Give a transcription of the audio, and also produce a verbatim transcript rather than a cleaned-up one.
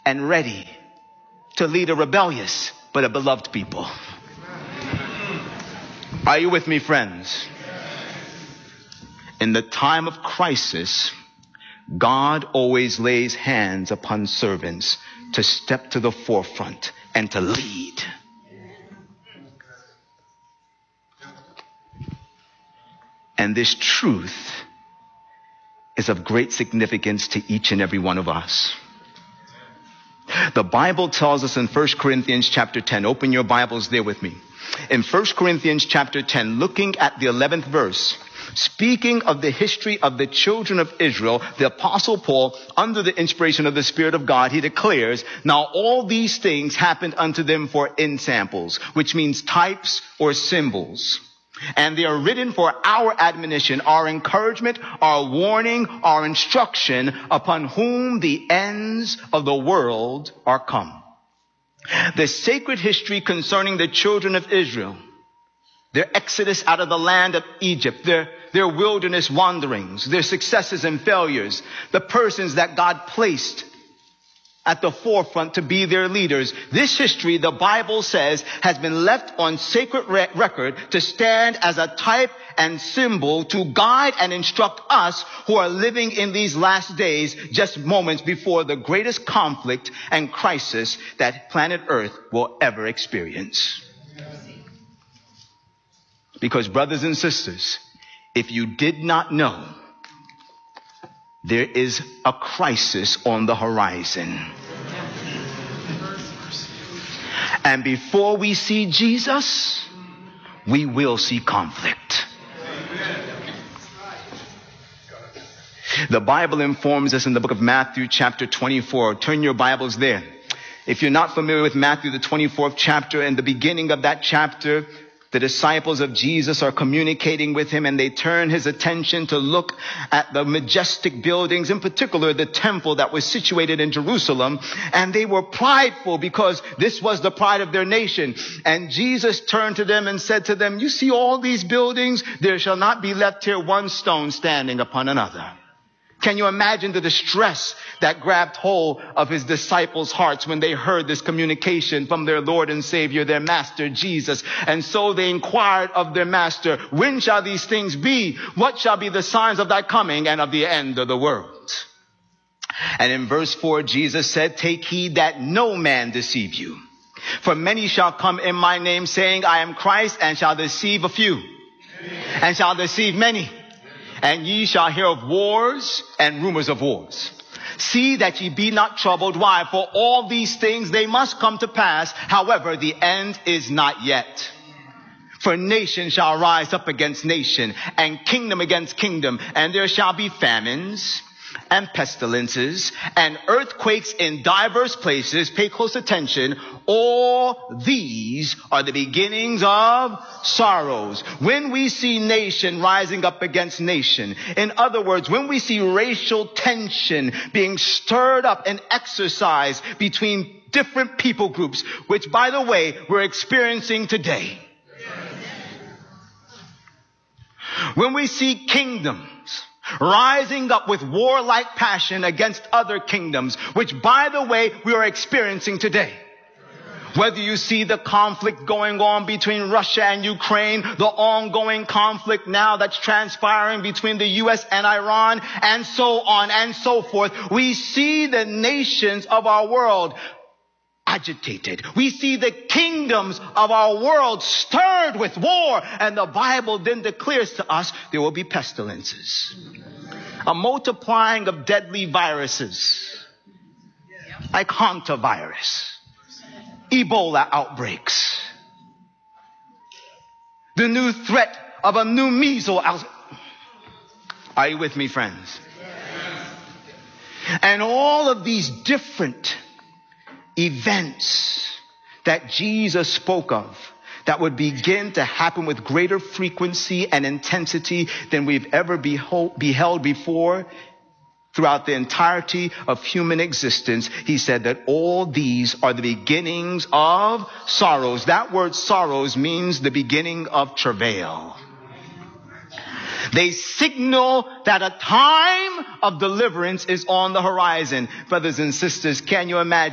and ready to lead a rebellious but a beloved people. Are you with me, friends? In the time of crisis, God always lays hands upon servants to step to the forefront and to lead. And this truth is of great significance to each and every one of us. The Bible tells us in First Corinthians chapter ten, open your Bibles there with me. In First Corinthians chapter ten, looking at the eleventh verse, speaking of the history of the children of Israel, the Apostle Paul, under the inspiration of the Spirit of God, he declares, now all these things happened unto them for ensamples, which means types or symbols. And they are written for our admonition, our encouragement, our warning, our instruction, upon whom the ends of the world are come. The sacred history concerning the children of Israel, their exodus out of the land of Egypt, their, their wilderness wanderings, their successes and failures, the persons that God placed at the forefront to be their leaders. This history, the Bible says, has been left on sacred re- record to stand as a type and symbol to guide and instruct us who are living in these last days, just moments before the greatest conflict and crisis that planet Earth will ever experience. Because, brothers and sisters, if you did not know, there is a crisis on the horizon. And before we see Jesus, we will see conflict. The Bible informs us in the book of Matthew chapter twenty-four. Turn your Bibles there. If you're not familiar with Matthew, the twenty-fourth chapter, in the beginning of that chapter, the disciples of Jesus are communicating with him, and they turn his attention to look at the majestic buildings, in particular the temple that was situated in Jerusalem. And they were prideful because this was the pride of their nation. And Jesus turned to them and said to them, you see all these buildings? There shall not be left here one stone standing upon another. Can you imagine the distress that grabbed hold of his disciples' hearts when they heard this communication from their Lord and Savior, their Master Jesus? And so they inquired of their Master, when shall these things be? What shall be the signs of thy coming and of the end of the world? And in verse four, Jesus said, take heed that no man deceive you. For many shall come in my name, saying, I am Christ, and shall deceive a few, and shall deceive many. And ye shall hear of wars and rumors of wars. See that ye be not troubled. Why? For all these things, they must come to pass. However, the end is not yet. For nation shall rise up against nation, and kingdom against kingdom. And there shall be famines and pestilences and earthquakes in diverse places. Pay close attention. All these are the beginnings of sorrows. When we see nation rising up against nation, in other words, when we see racial tension being stirred up and exercised between different people groups, which, by the way, we're experiencing today. When we see kingdoms rising up with warlike passion against other kingdoms, which, by the way, we are experiencing today. Whether you see the conflict going on between Russia and Ukraine, the ongoing conflict now that's transpiring between the U S and Iran, and so on and so forth, we see the nations of our world agitated. We see the kingdoms of our world stirred with war. And the Bible then declares to us there will be pestilences, a multiplying of deadly viruses like hantavirus, Ebola outbreaks, the new threat of a new measles out. Are you with me, friends? And all of these different events that Jesus spoke of that would begin to happen with greater frequency and intensity than we've ever behold, beheld before throughout the entirety of human existence. He said that all these are the beginnings of sorrows. That word sorrows means the beginning of travail. They signal that a time of deliverance is on the horizon. Brothers and sisters, can you imagine?